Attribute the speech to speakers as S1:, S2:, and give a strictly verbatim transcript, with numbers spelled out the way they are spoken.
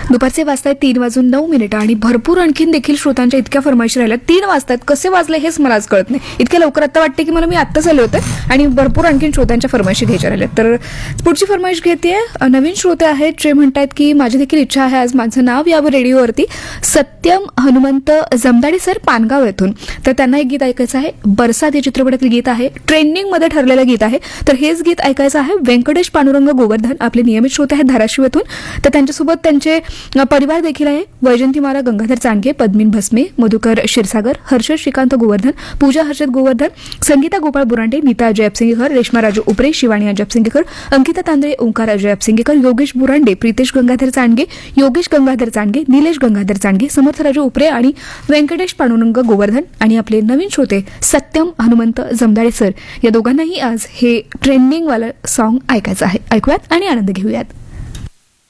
S1: दुपारचे वाजतायत तीन वाजून नऊ मिनिटं आणि भरपूर आणखीन देखील श्रोतांच्या इतक्या फरमाईशी राहिल्या. तीन वाजतायत, कसे वाजले हेच मला आज कळत नाही. इतक्या लवकर आता वाटते की मला मी आत्ताच आले होते आणि भरपूर आणखीन श्रोतांच्या फरमाईशी घ्यायच्या राहिल्या. तर पुढची फरमाईश घेते. नवीन श्रोते आहेत जे म्हणतात की माझी देखील इच्छा आहे आज माझं नाव यावं रेडिओवरती. सत्यम हनुमंत जमदाडे सर, पानगाव येथून. तर त्यांना एक गीत ऐकायचं आहे. बरसात या चित्रपटातील गीत आहे, ट्रेंडिंगमध्ये ठरलेलं गीत आहे. तर हेच गीत ऐकायचं आहे. व्यंकटेश पांडुरंग गोवर्धन आपले नियमित श्रोते आहेत धाराशिव येथून. तर त्यांच्यासोबत त्यांचे परिवार देखील आहे. वैजंती मारा गंगाधर चांडगे, पद्मिन भस्मे, मधुकर क्षीरसागर, हर्षद श्रीकांत गोवर्धन, पूजा हर्षद गोवर्धन, संगीता गोपाळ बुरांडे, नीता अजय अपसिंगेकर, रेश्मा राजू उपरे, शिवानी अजय अपसिंगेकर, अंकिता तांदळे, ओंकार अजय अपसिंगेकर, योगेश बुरांडे, प्रितेश गंगाधर चांडगे, योगेश गंगाधर चांडगे, निलेश गंगाधर चांडगे, समर्थ राजू उपरे आणि व्यंकटेश पांडुरंग गोवर्धन आणि आपले नवीन श्रोते सत्यम हनुमंत जमदाडे सर या दोघांनाही आज हे ट्रेंडिंगवालं सॉन्ग ऐकायचं आहे. ऐकूयात आणि आनंद घेऊयात.